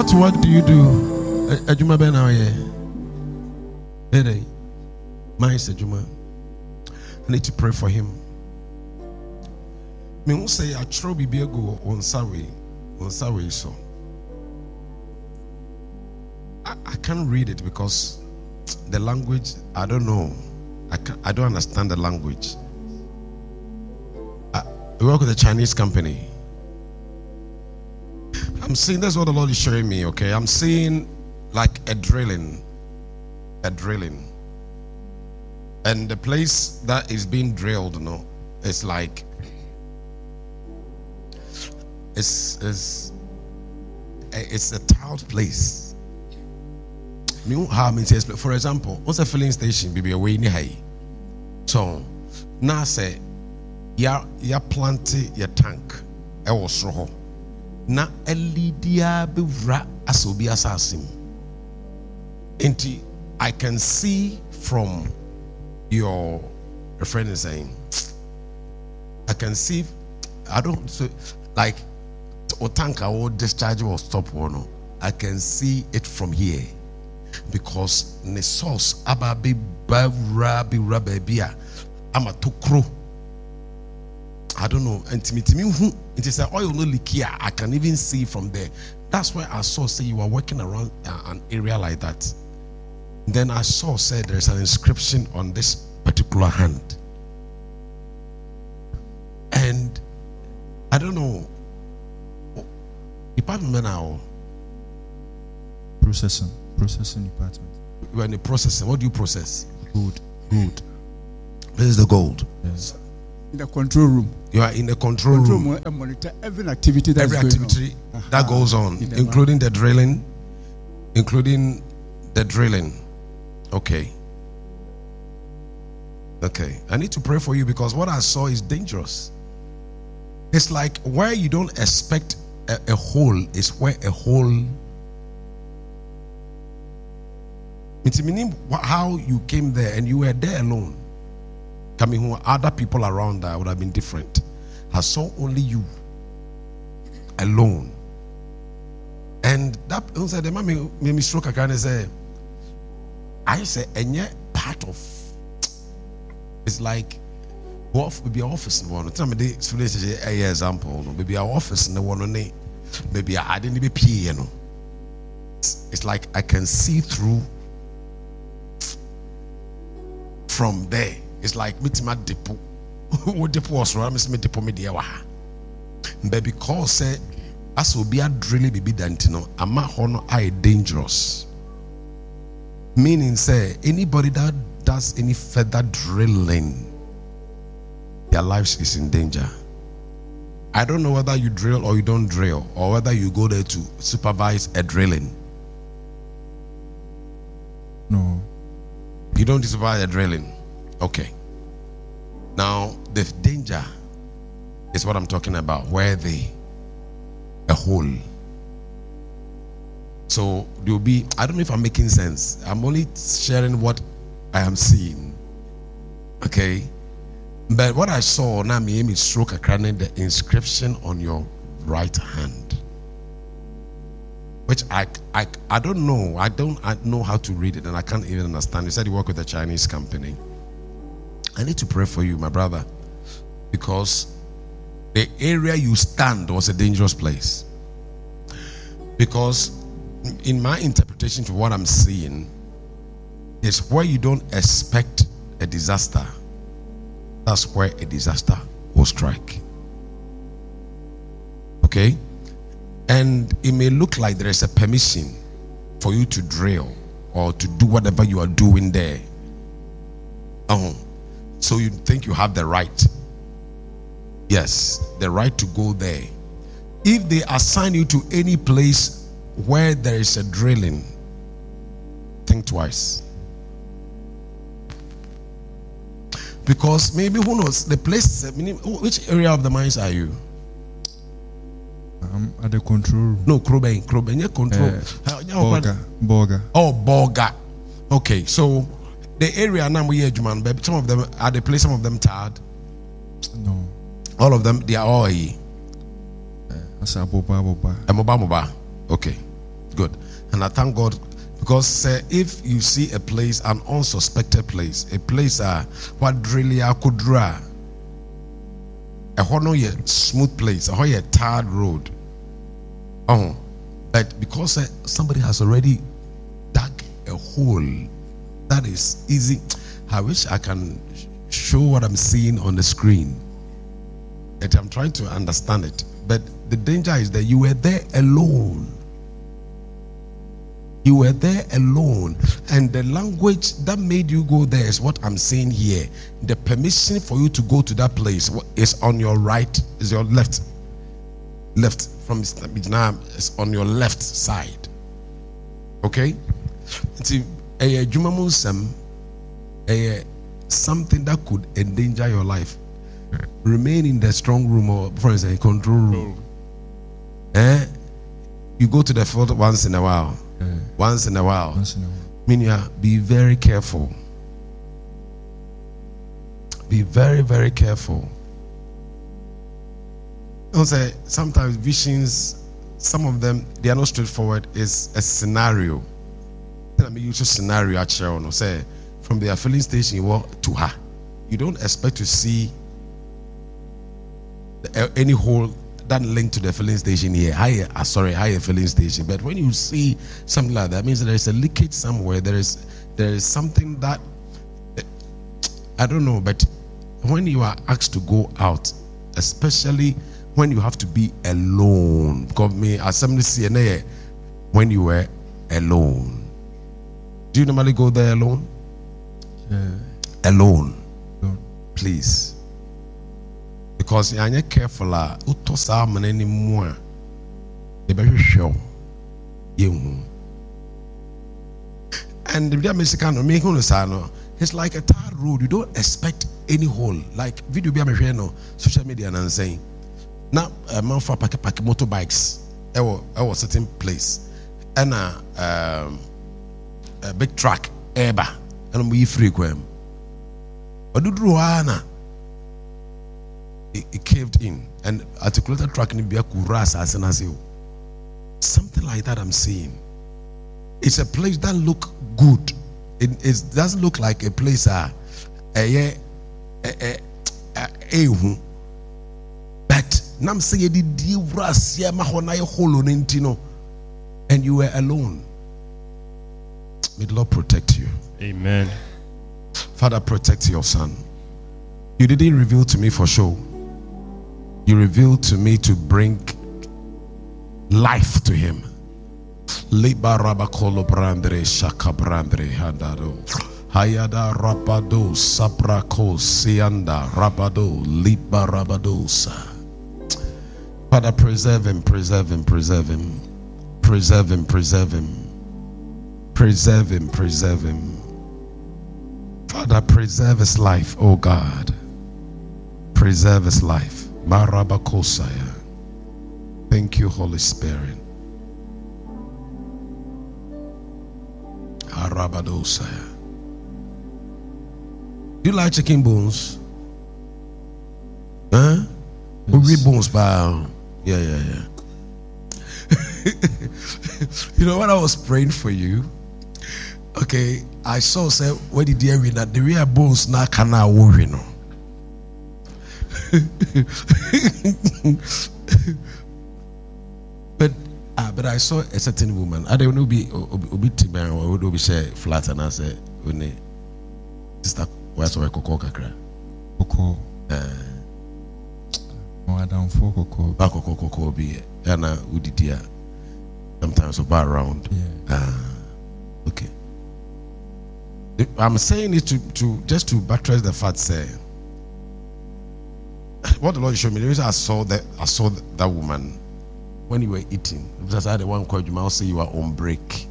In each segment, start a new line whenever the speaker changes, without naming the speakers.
What work do you do? Ajuma ben now yeah. Hey, mine said Juma. I need to pray for him. Me won't say I try be go on Saturday so. I can't read it because the language I don't know. I don't understand the language. I work with a Chinese company. I'm seeing, that's what the Lord is showing me, okay? I'm seeing like a drilling. And the place that is being drilled, you know, it's like it's a tiled place. For example, what's a filling station? Be away in high. So now say ya plenty your tank. I was so na elidia bewra asobi asasim. Enti I can see from your friend is saying, I can see, I don't so like or tank or discharge or stop one. I can see it from here because the source ababi babra bia ama tokro. I don't know. And it is an oil no leak here. I can even see from there. That's why I saw say you are working around an area like that. Then I saw said there's an inscription on this particular hand. And I don't know. Department now.
Processing department.
You're in the processing. What do you process?
Gold.
This is the gold.
Yes.
In the control room.
You are in the control room.
And monitor every activity that
goes on, including the drilling. Okay. I need to pray for you because what I saw is dangerous. It's like where you don't expect a hole is where a hole. It's meaning how you came there and you were there alone. Coming home, other people around that would have been different. I saw only you alone. And that said, the mommy made me stroke again and say, I say, and yet part of it's like maybe our office in one. Tell me this is a example. Maybe our office in the one on maybe I didn't be pay, you know. It's like I can see through from there. It's like meeting my depot. What depot was around me depot me there. But because say as will be a drilling be dantino, ama hono I dangerous. Meaning say anybody that does any further drilling, their lives is in danger. I don't know whether you drill or you don't drill, or whether you go there to supervise a drilling.
No.
You don't supervise a drilling. Okay. Now the danger is what I'm talking about, where a hole. So there'll be, I don't know if I'm making sense. I'm only sharing what I am seeing. Okay. But what I saw now me is stroke a the inscription on your right hand. Which I don't know. I know how to read it and I can't even understand. You said you work with a Chinese company. I need to pray for you, my brother, because the area you stand was a dangerous place. Because in my interpretation to what I'm seeing is where you don't expect a disaster, that's where a disaster will strike. Okay? And it may look like there is a permission for you to drill or to do whatever you are doing there. So you think you have the right. Yes, the right to go there. If they assign you to any place where there is a drilling, think twice. Because maybe who knows the place, which area of the mines are you?
I'm at the control room.
No, Kroben, yeah, control.
Borga.
Oh, Borga. Okay, so the area now we Juman, but some of them are the place, some of them tired.
No.
All of them, they are all here.
Boba.
Moba. Okay. Good. And I thank God because if you see a place, an unsuspected place, a place what really I could draw, a smooth place, a tarred road. But because somebody has already dug a hole that is easy, I wish I can show what I'm seeing on the screen. That I'm trying to understand it. But the danger is that you were there alone. You were there alone, and the language that made you go there is what I'm saying here. The permission for you to go to that place is on your right, is your left. Left from Vietnam is on your left side. Okay? See, something that could endanger your life. Remain in the strong room, or for instance, control room. You go to the field once in a while. Once in a while. Meaning, be very careful. Be very, very careful. Don't say sometimes visions, some of them they are not straightforward. It's a scenario. Let me use a scenario actually. Say from the filling station you walk to her. You don't expect to see any hole that link to the filling station here, higher filling station. But when you see something like that, means there is a leakage somewhere. There is something that I don't know. But when you are asked to go out, especially when you have to be alone, because me as somebody CNA, when you were alone, do you normally go there alone? Alone, please. Because you are not careful, utosa maneni mwa. Ebe show you. And the Mexicano make no, it's like a tarred road. You don't expect any hole. Like video be no social media and saying. Now a man for pack motorbikes. I was certain place. And a big truck eba and we frequent. But do Ruana. It caved in, and articulated truck in something like that I'm seeing. It's a place that look good. It doesn't look like a place but nam say and you were alone. May the Lord protect you.
Amen.
Father, protect your son. You didn't reveal to me for show. You revealed to me to bring life to him. Liba rabakolo brandre shaka brandre handado. Hayada rabado sabrako sianda rabado liba rabadosa. Father, preserve him, preserve him, preserve him. Preserve him, preserve him. Preserve him, preserve him. Father, preserve his life, oh God. Preserve his life. Marabakosaya. Thank you, Holy Spirit. Arabadosaya. You like chicken bones? Huh? Yes. Bones, bow. Yeah. You know when I was praying for you, okay, I saw say where did you hear that the real bones now cannot worry no. but I saw a certain woman. I don't know be timan or would be say flat and I say when sister where's our cocoa kakra.
Cocoa. Madam for
cocoa be Anna Udidia. Sometimes about around.
Yeah.
Okay. I'm saying it to just to buttress the fact say what the Lord showed me. The reason I saw that woman when you were eating. Because I had the one called you, I'll say you are on break.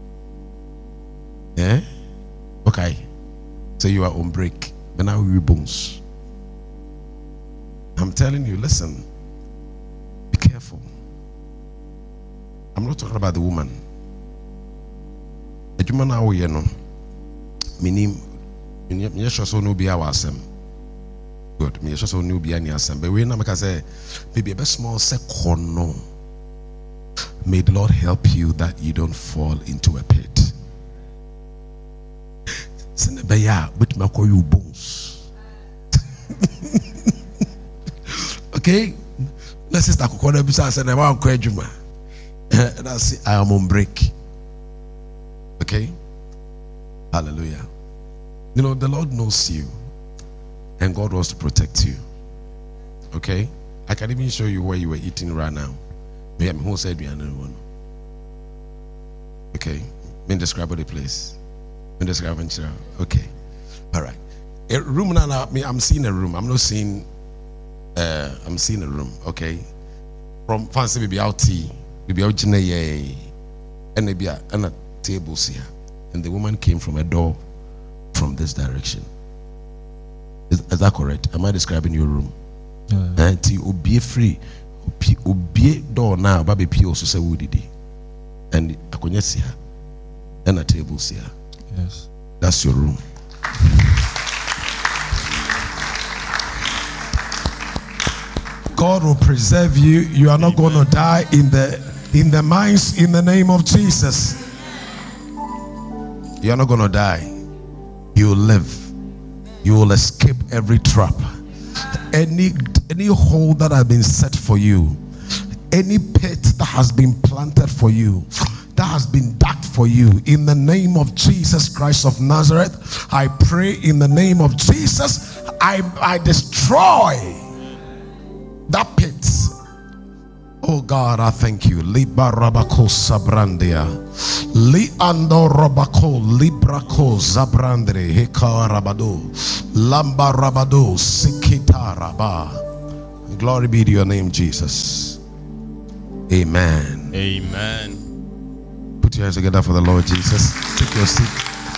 Yeah? Okay. So you are on break. But now you bones. I'm telling you, listen. Be careful. I'm not talking about the woman. The woman now you know. Meaning, you should so no be our assembly. Good. Me just only be any assembly. But we na make say maybe a bit small second. may the Lord help you that you don't fall into a pit. Okay? Let's just talk about the that's I am on break. Okay? Hallelujah. You know, the Lord knows you, and God wants to protect you. Okay? I can even show you where you were eating right now. Who said we are another one? Okay. Describe the place. Describe. Okay. All right. A room now. I'm seeing a room. I'm seeing a room. Okay. From fancy baby out tea, baby out jine, and maybe a tables here, and the woman came from a door from this direction. Is that correct? Am I describing your room? And you be free, be door now, baby P also say woody, and I can see her, and a table here.
Yes,
that's your room. God will preserve you. You are not going to die in the mines in the name of Jesus. You are not going to die. You will live. You will escape every trap. Any hole that has been set for you, any pit that has been planted for you, that has been dug for you, in the name of Jesus Christ of Nazareth, I pray in the name of Jesus, I destroy that pit. Oh God, I thank you. Liba rabako sabrandia, li ando rabako librako zabrandre heka rabado, lamba rabado sikita raba. Glory be to your name, Jesus. Amen.
Amen.
Put your hands together for the Lord Jesus. Take your seat.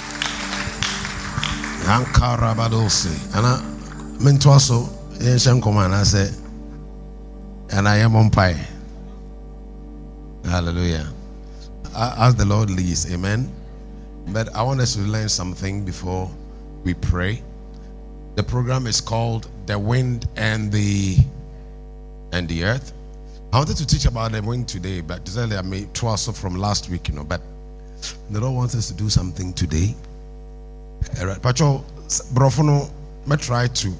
Anka rabadose. Ana mentwaso yenshem komana say. And I am on pie. Hallelujah. As the Lord leads, amen. But I want us to learn something before we pray. The program is called The Wind and the Earth. I wanted to teach about the wind today, but I made also from last week, but the Lord wants us to do something today. All right, Pacho, Brofono, me try to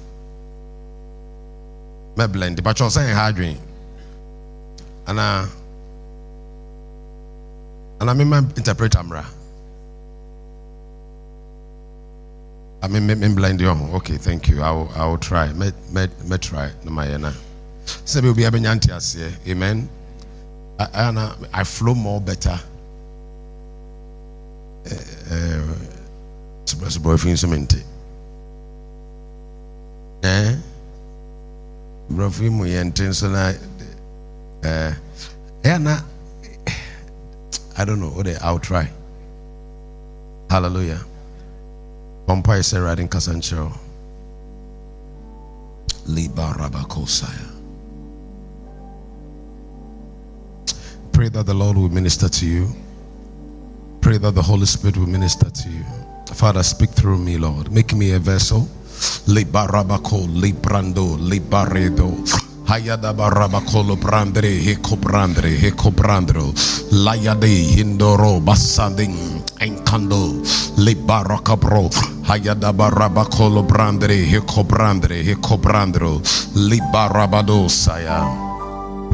me blend, but you're saying hard drink, and I mean my interpret Amra. I mean blind you. Okay, thank you. I will try. Me try. No my say we be abenyanti ase. Amen. I flow more better. Boyfriend semente. Brofim we intentional I don't know. I'll try. Hallelujah. Pompa is riding Casancho. Liba Rabakosaya. Pray that the Lord will minister to you. Pray that the Holy Spirit will minister to you. Father, speak through me, Lord. Make me a vessel. Liba Rabako, Librando, Libaredo. Hayada barabakolo brandre, heko brandro, layade, hindoro, basanding, enkando, libarakabro, hayada barabakolo brandre, heko brandro, libarabado saya.